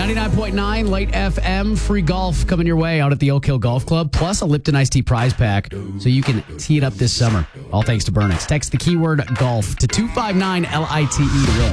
99.9 Light FM. Free golf coming your way out at the Oak Hill Golf Club, plus a Lipton Iced Tea prize pack so you can tee it up this summer. All thanks to Burnix. Text the keyword golf to 259-LITE to win.